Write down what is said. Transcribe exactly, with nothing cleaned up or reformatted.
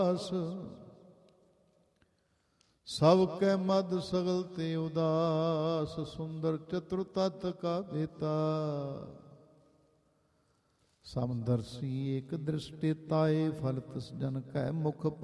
ਸਭ ਕੈ ਮਦ ਸਗਲ ਤੇ ਉਦਾਸ, ਸੁੰਦਰ ਚਤੁਰ ਤਤ ਕਾ ਬੇਤਾ। ਸਮਦਰਸੀ ਏਕ ਦ੍ਰਿਸ਼ਟੇ ਤਾਏ, ਫਲ ਤਿਸ ਜਨ ਕੈ ਮੁਖ